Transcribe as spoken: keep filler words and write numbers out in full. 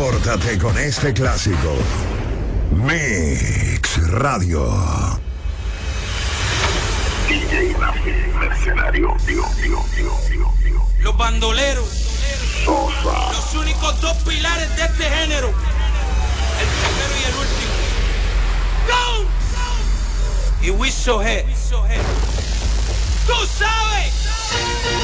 Transpórtate con este clásico. Mix Radio. D J Nafi, mercenario, digo, digo, digo, digo, digo. Los bandoleros. Sosa. Los únicos dos pilares de este género. El primero y el último. ¡Go! Y we so head. Tú sabes.